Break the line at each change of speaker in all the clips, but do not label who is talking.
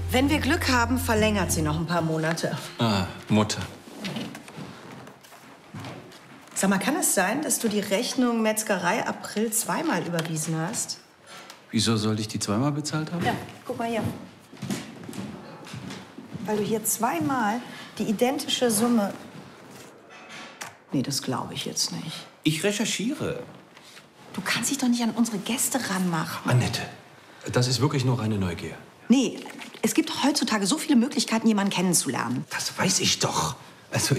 Wenn wir Glück haben, verlängert sie noch ein paar Monate.
Ah, Mutter.
Sag mal, kann es sein, dass du die Rechnung Metzgerei April zweimal überwiesen hast?
Wieso sollte ich die zweimal bezahlt haben?
Ja, guck mal hier. Weil du hier zweimal die identische Summe... Nee, das glaube ich jetzt nicht.
Ich recherchiere.
Du kannst dich doch nicht an unsere Gäste ranmachen.
Annette, das ist wirklich nur reine Neugier.
Nee, es gibt heutzutage so viele Möglichkeiten, jemanden kennenzulernen.
Das weiß ich doch. Also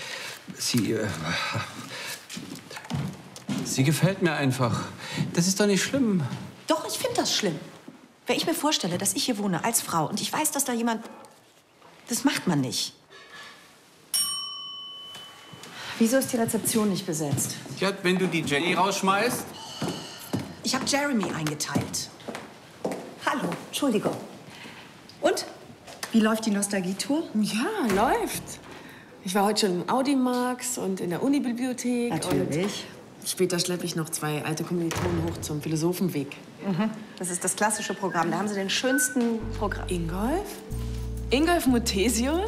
Sie gefällt mir einfach. Das ist doch nicht schlimm.
Doch, ich finde das schlimm. Wenn ich mir vorstelle, dass ich hier wohne als Frau und ich weiß, dass da jemand... Das macht man nicht. Wieso ist die Rezeption nicht besetzt?
Ja, wenn du die Jenny rausschmeißt.
Ich habe Jeremy eingeteilt. Hallo, Entschuldigung. Und? Wie läuft die Nostalgietour?
Ja, läuft. Ich war heute schon im Audimax und in der Unibibliothek.
Natürlich.
Und später schleppe ich noch 2 alte Kommilitonen hoch zum Philosophenweg.
Mhm. Das ist das klassische Programm. Da haben sie den schönsten Programm.
Ingolf? Ingolf Muthesius?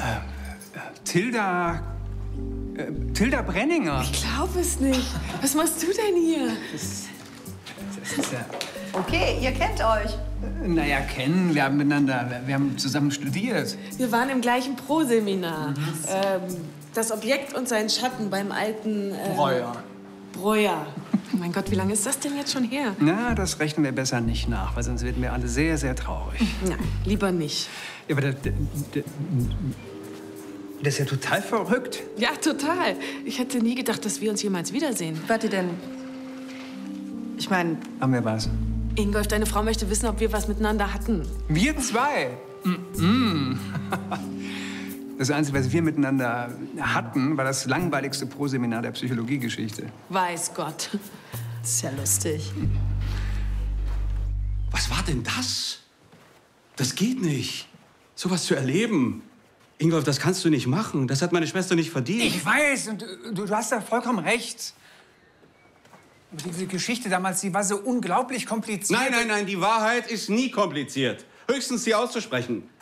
Tilda Brenninger.
Ich glaube es nicht. Was machst du denn hier?
Das ist ja...
Okay, ihr kennt euch.
Naja, kennen. Wir haben zusammen studiert.
Wir waren im gleichen Pro-Seminar. Das Objekt und sein Schatten beim alten... Breuer. Oh mein Gott, wie lange ist das denn jetzt schon her?
Na, das rechnen wir besser nicht nach, weil sonst werden wir alle sehr, sehr traurig.
Nein, lieber nicht.
Ja, aber das ist ja total verrückt.
Ja, total. Ich hätte nie gedacht, dass wir uns jemals wiedersehen.
Warte denn. Ich meine...
Haben wir was?
Ingolf, deine Frau möchte wissen, ob wir was miteinander hatten.
Wir zwei? Das Einzige, was wir miteinander hatten, war das langweiligste Proseminar der Psychologiegeschichte.
Weiß Gott.
Das ist ja lustig.
Was war denn das? Das geht nicht. Sowas zu erleben. Ingolf, das kannst du nicht machen. Das hat meine Schwester nicht verdient.
Ich weiß, und du hast da vollkommen recht. Aber diese Geschichte damals, die war so unglaublich kompliziert.
Nein, die Wahrheit ist nie kompliziert. Höchstens sie auszusprechen.